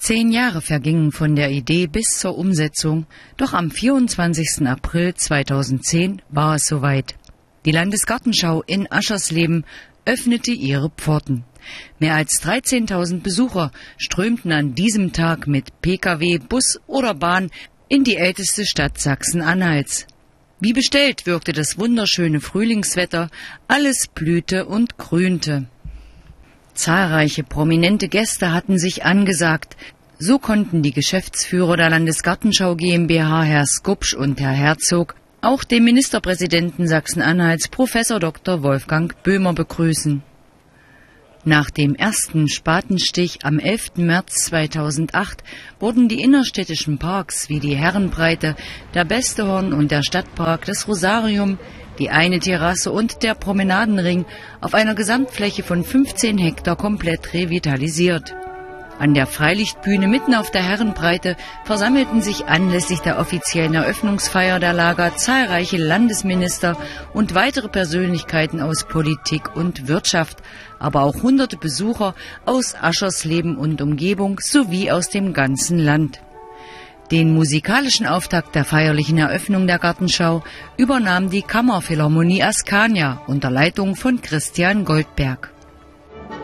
10 Jahre vergingen von der Idee bis zur Umsetzung, doch am 24. April 2010 war es soweit. Die Landesgartenschau in Aschersleben öffnete ihre Pforten. Mehr als 13.000 Besucher strömten an diesem Tag mit Pkw, Bus oder Bahn in die älteste Stadt Sachsen-Anhalts. Wie bestellt wirkte das wunderschöne Frühlingswetter, alles blühte und grünte. Zahlreiche prominente Gäste hatten sich angesagt. So konnten die Geschäftsführer der Landesgartenschau GmbH, Herr Skupsch und Herr Herzog, auch den Ministerpräsidenten Sachsen-Anhalts, Professor Dr. Wolfgang Böhmer, begrüßen. Nach dem ersten Spatenstich am 11. März 2008 wurden die innerstädtischen Parks wie die Herrenbreite, der Bestehorn und der Stadtpark, das Rosarium, die eine Terrasse und der Promenadenring auf einer Gesamtfläche von 15 Hektar komplett revitalisiert. An der Freilichtbühne mitten auf der Herrenbreite versammelten sich anlässlich der offiziellen Eröffnungsfeier der Lager zahlreiche Landesminister und weitere Persönlichkeiten aus Politik und Wirtschaft, aber auch hunderte Besucher aus Aschersleben und Umgebung sowie aus dem ganzen Land. Den musikalischen Auftakt der feierlichen Eröffnung der Gartenschau übernahm die Kammerphilharmonie Askania unter Leitung von Christian Goldberg.